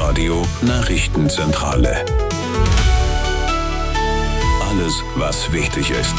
Inforadio Nachrichtenzentrale. Alles, was wichtig ist.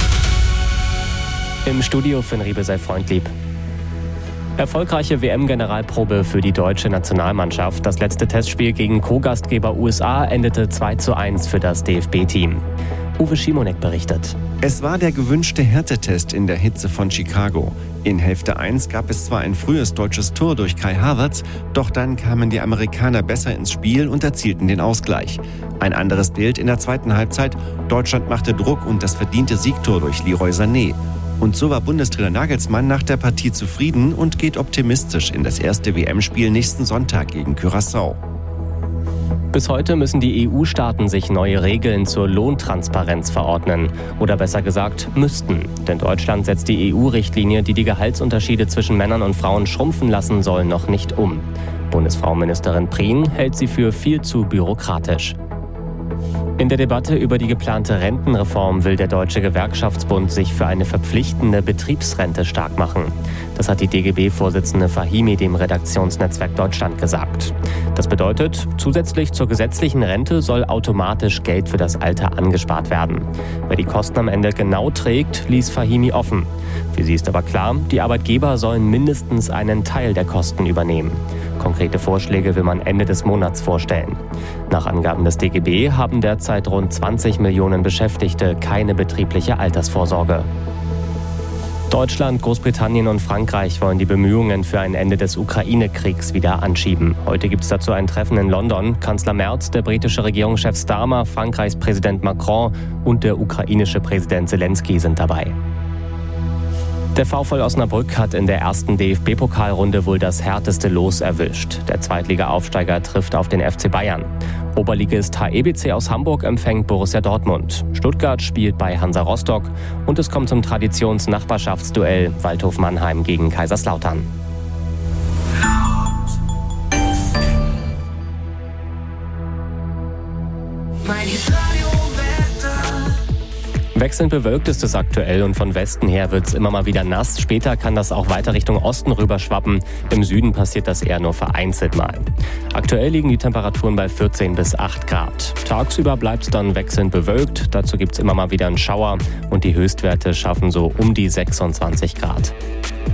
Im Studio Finn Riebe sei freundlieb. Erfolgreiche WM-Generalprobe für die deutsche Nationalmannschaft. Das letzte Testspiel gegen Co-Gastgeber USA endete 2:1 für das DFB-Team. Uwe Schimonek berichtet. Es war der gewünschte Härtetest in der Hitze von Chicago. In Hälfte 1 gab es zwar ein frühes deutsches Tor durch Kai Havertz, doch dann kamen die Amerikaner besser ins Spiel und erzielten den Ausgleich. Ein anderes Bild in der zweiten Halbzeit. Deutschland machte Druck und das verdiente Siegtor durch Leroy Sané. Und so war Bundestrainer Nagelsmann nach der Partie zufrieden und geht optimistisch in das erste WM-Spiel nächsten Sonntag gegen Curaçao. Bis heute müssen die EU-Staaten sich neue Regeln zur Lohntransparenz verordnen. Oder besser gesagt, müssten. Denn Deutschland setzt die EU-Richtlinie, die die Gehaltsunterschiede zwischen Männern und Frauen schrumpfen lassen soll, noch nicht um. Bundesfrauenministerin Prien hält sie für viel zu bürokratisch. In der Debatte über die geplante Rentenreform will der Deutsche Gewerkschaftsbund sich für eine verpflichtende Betriebsrente stark machen. Das hat die DGB-Vorsitzende Fahimi dem Redaktionsnetzwerk Deutschland gesagt. Das bedeutet, zusätzlich zur gesetzlichen Rente soll automatisch Geld für das Alter angespart werden. Wer die Kosten am Ende genau trägt, ließ Fahimi offen. Für sie ist aber klar, die Arbeitgeber sollen mindestens einen Teil der Kosten übernehmen. Konkrete Vorschläge will man Ende des Monats vorstellen. Nach Angaben des DGB haben derzeit rund 20 Millionen Beschäftigte keine betriebliche Altersvorsorge. Deutschland, Großbritannien und Frankreich wollen die Bemühungen für ein Ende des Ukraine-Kriegs wieder anschieben. Heute gibt es dazu ein Treffen in London. Kanzler Merz, der britische Regierungschef Starmer, Frankreichs Präsident Macron und der ukrainische Präsident Zelensky sind dabei. Der VfL Osnabrück hat in der ersten DFB-Pokalrunde wohl das härteste Los erwischt. Der Zweitliga-Aufsteiger trifft auf den FC Bayern. Oberligist HEBC aus Hamburg empfängt Borussia Dortmund. Stuttgart spielt bei Hansa Rostock und es kommt zum Traditions-Nachbarschaftsduell Waldhof Mannheim gegen Kaiserslautern. Wechselnd bewölkt ist es aktuell und von Westen her wird es immer mal wieder nass. Später kann das auch weiter Richtung Osten rüberschwappen. Im Süden passiert das eher nur vereinzelt mal. Aktuell liegen die Temperaturen bei 14 bis 8 Grad. Tagsüber bleibt es dann wechselnd bewölkt. Dazu gibt es immer mal wieder einen Schauer und die Höchstwerte schaffen so um die 26 Grad.